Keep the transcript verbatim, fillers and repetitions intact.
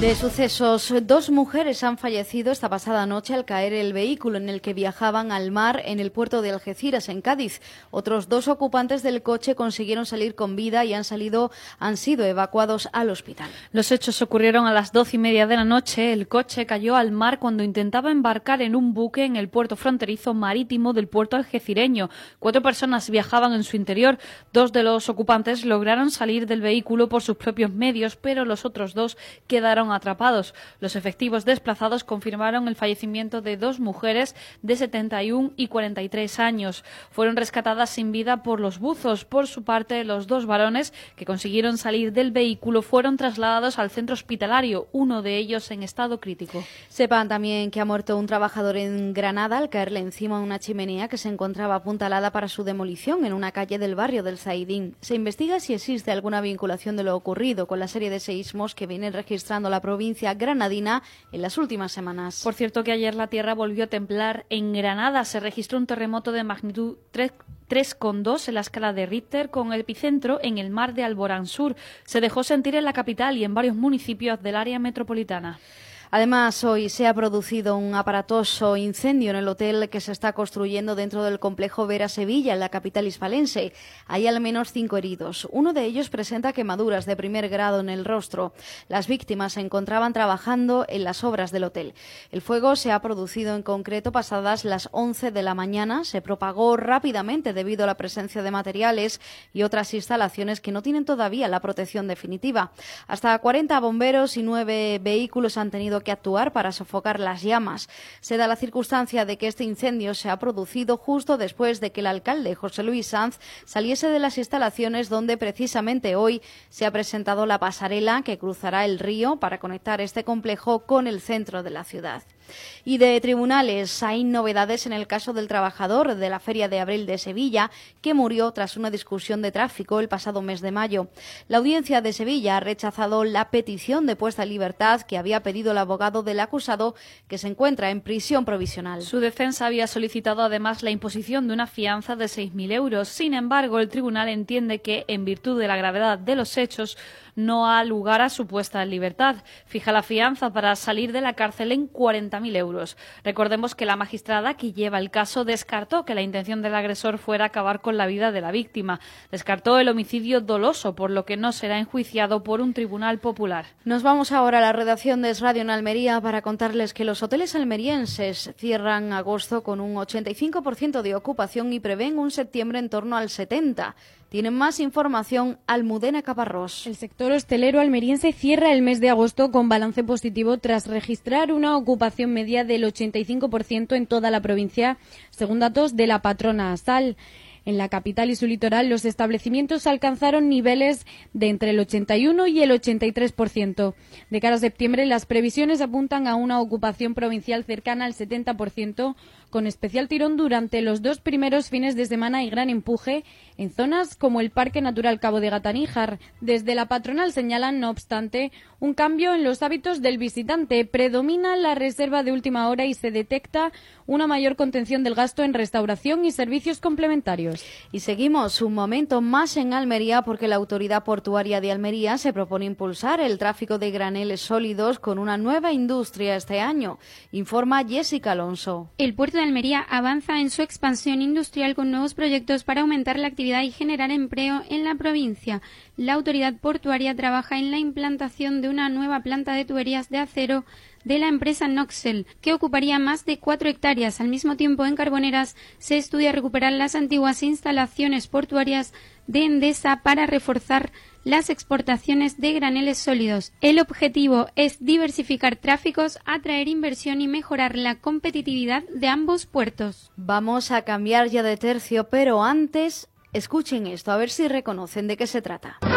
De sucesos, dos mujeres han fallecido esta pasada noche al caer el vehículo en el que viajaban al mar en el puerto de Algeciras, en Cádiz. Otros dos ocupantes del coche consiguieron salir con vida y han salido, han sido evacuados al hospital. Los hechos ocurrieron a las doce y media de la noche. El coche cayó al mar cuando intentaba embarcar en un buque en el puerto fronterizo marítimo del puerto algecireño. Cuatro personas viajaban en su interior. Dos de los ocupantes lograron salir del vehículo por sus propios medios, pero los otros dos quedaron atrapados. Los efectivos desplazados confirmaron el fallecimiento de dos mujeres de setenta y uno y cuarenta y tres años. Fueron rescatadas sin vida por los buzos. Por su parte, los dos varones que consiguieron salir del vehículo fueron trasladados al centro hospitalario, uno de ellos en estado crítico. Sepan también que ha muerto un trabajador en Granada al caerle encima una chimenea que se encontraba apuntalada para su demolición en una calle del barrio del Zaidín. Se investiga si existe alguna vinculación de lo ocurrido con la serie de seísmos que viene registrando la provincia granadina en las últimas semanas. Por cierto que ayer la tierra volvió a temblar en Granada. Se registró un terremoto de magnitud tres coma dos en la escala de Richter con epicentro en el mar de Alborán Sur. Se dejó sentir en la capital y en varios municipios del área metropolitana. Además, hoy se ha producido un aparatoso incendio en el hotel que se está construyendo dentro del complejo Vera Sevilla, en la capital hispalense. Hay al menos cinco heridos. Uno de ellos presenta quemaduras de primer grado en el rostro. Las víctimas se encontraban trabajando en las obras del hotel. El fuego se ha producido en concreto pasadas las once de la mañana. Se propagó rápidamente debido a la presencia de materiales y otras instalaciones que no tienen todavía la protección definitiva. Hasta cuarenta bomberos y nueve vehículos han tenido que actuar para sofocar las llamas. Se da la circunstancia de que este incendio se ha producido justo después de que el alcalde José Luis Sanz saliese de las instalaciones donde precisamente hoy se ha presentado la pasarela que cruzará el río para conectar este complejo con el centro de la ciudad. Y de tribunales, hay novedades en el caso del trabajador de la Feria de Abril de Sevilla, que murió tras una discusión de tráfico el pasado mes de mayo. La Audiencia de Sevilla ha rechazado la petición de puesta en libertad que había pedido el abogado del acusado, que se encuentra en prisión provisional. Su defensa había solicitado además la imposición de una fianza de seis mil euros. Sin embargo, el tribunal entiende que, en virtud de la gravedad de los hechos, no ha lugar a su puesta en libertad. Fija la fianza para salir de la cárcel en cuarenta mil euros. Recordemos que la magistrada que lleva el caso descartó que la intención del agresor fuera acabar con la vida de la víctima. Descartó el homicidio doloso, por lo que no será enjuiciado por un tribunal popular. Nos vamos ahora a la redacción de Es Radio en Almería para contarles que los hoteles almerienses cierran agosto con un ochenta y cinco por ciento de ocupación y prevén un septiembre en torno al setenta por ciento. Tienen más información Almudena Caparrós. El sector hostelero almeriense cierra el mes de agosto con balance positivo tras registrar una ocupación media del ochenta y cinco por ciento en toda la provincia, según datos de la patrona ASAL. En la capital y su litoral, los establecimientos alcanzaron niveles de entre el ochenta y uno y el ochenta y tres por ciento. De cara a septiembre, las previsiones apuntan a una ocupación provincial cercana al setenta por ciento, con especial tirón durante los dos primeros fines de semana y gran empuje en zonas como el Parque Natural Cabo de Gata-Níjar. Desde la patronal señalan, no obstante, un cambio en los hábitos del visitante. Predomina la reserva de última hora y se detecta una mayor contención del gasto en restauración y servicios complementarios. Y seguimos un momento más en Almería porque la Autoridad Portuaria de Almería se propone impulsar el tráfico de graneles sólidos con una nueva industria este año, informa Jessica Alonso. El puerto de Almería avanza en su expansión industrial con nuevos proyectos para aumentar la actividad y generar empleo en la provincia. La Autoridad Portuaria trabaja en la implantación de una nueva planta de tuberías de acero de la empresa Noxel, que ocuparía más de cuatro hectáreas. Al mismo tiempo, en Carboneras se estudia recuperar las antiguas instalaciones portuarias de Endesa para reforzar las exportaciones de graneles sólidos. El objetivo es diversificar tráficos, atraer inversión y mejorar la competitividad de ambos puertos. Vamos a cambiar ya de tercio, pero antes, escuchen esto, a ver si reconocen de qué se trata.